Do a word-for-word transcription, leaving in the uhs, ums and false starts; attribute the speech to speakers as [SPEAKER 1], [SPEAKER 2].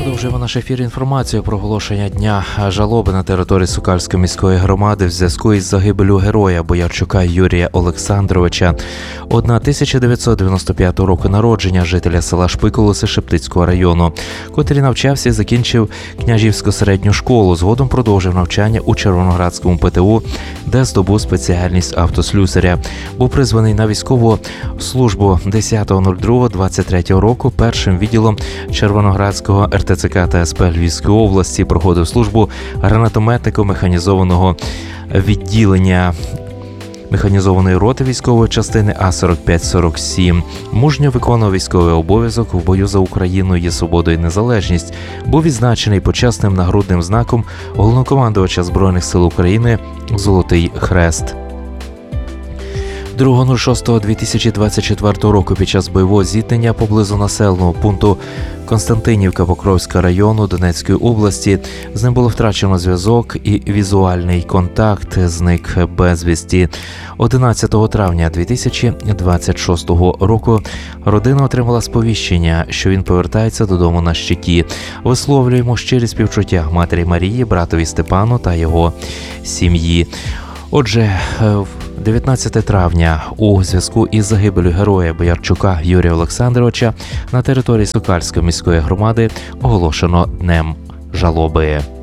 [SPEAKER 1] Продовжуємо наш ефір інформацію про оголошення дня жалоби на території Сокальської міської громади в зв'язку із загибеллю героя Боярчука Юрія Олександровича, тисяча дев'ятсот дев'яносто п'ятого року народження, жителя села Шпиколоси Шептицького району, котрий навчався і закінчив Княжівську середню школу. Згодом продовжив навчання у Червоноградському пе те у, де здобув спеціальність автослюсаря. Був призваний на військову службу десятого другого двадцять третього року першим відділом Червоноградського ер те це ка та ес пе Львівської області, проходив службу гранатометником механізованого відділення механізованої роти військової частини А сорок п'ять сорок сім. Мужньо виконував військовий обов'язок в бою за Україну, її свободу і незалежність. Був відзначений почесним нагрудним знаком головнокомандувача Збройних сил України «Золотий хрест». другого шостого дві тисячі двадцять четвертого року під час бойового зіткнення поблизу населеного пункту Константинівка Покровського району Донецької області з ним було втрачено зв'язок і візуальний контакт, зник безвісті. одинадцятого травня дві тисячі двадцять шостого року родина отримала сповіщення, що він повертається додому на щиті. Висловлюємо щирі співчуття матері Марії, братові Степану та його сім'ї. Отже, дев'ятнадцятого травня у зв'язку із загибеллю героя Боярчука Юрія Олександровича на території Сокальської міської громади оголошено днем жалоби.